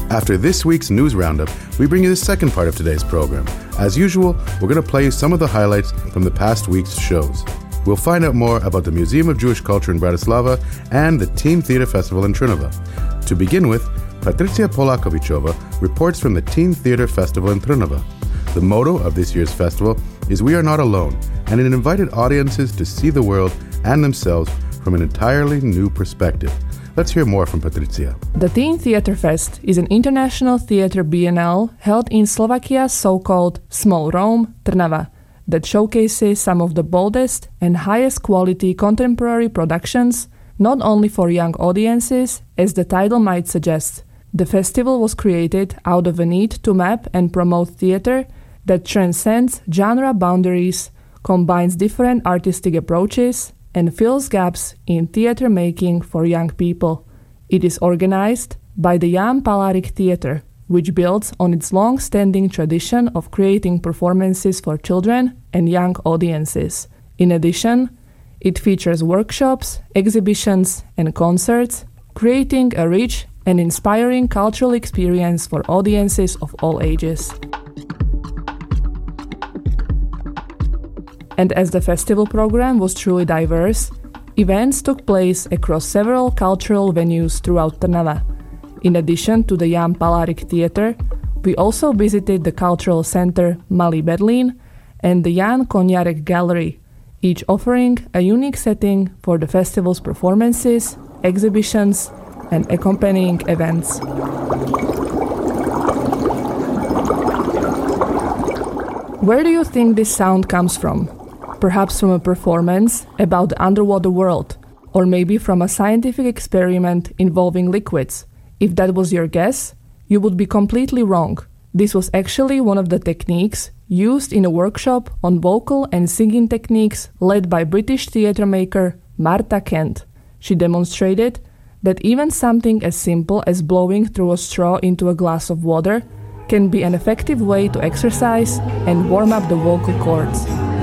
After this week's news roundup, we bring you the second part of today's program. As usual, we're going to play you some of the highlights from the past week's shows. We'll find out more about the Museum of Jewish Culture in Bratislava and the Teen Theater Festival in Trnava. To begin with, Patricia Polakovichova reports from the Teen Theater Festival in Trnava. The motto of this year's festival is "We are not alone," and it invited audiences to see the world and themselves from an entirely new perspective. Let's hear more from Patricia. The Teen Theater Fest is an international theater biennale held in Slovakia's so-called Small Rome, Trnava, that showcases some of the boldest and highest quality contemporary productions, not only for young audiences, as the title might suggest. The festival was created out of a need to map and promote theater that transcends genre boundaries, combines different artistic approaches, and fills gaps in theater making for young people. It is organized by the Jan Palahrik Theater, which builds on its long-standing tradition of creating performances for children and young audiences. In addition, it features workshops, exhibitions, and concerts, creating a rich and inspiring cultural experience for audiences of all ages. And as the festival program was truly diverse, events took place across several cultural venues throughout Trnava. In addition to the Jan Palahrik Theater, we also visited the cultural center Malý Berlín and the Jan Koňárek Gallery, each offering a unique setting for the festival's performances, exhibitions, and accompanying events. Where do you think this sound comes from? Perhaps from a performance about the underwater world, or maybe from a scientific experiment involving liquids. If that was your guess, you would be completely wrong. This was actually one of the techniques used in a workshop on vocal and singing techniques led by British theatre maker Marta Kent. She demonstrated that even something as simple as blowing through a straw into a glass of water can be an effective way to exercise and warm up the vocal cords.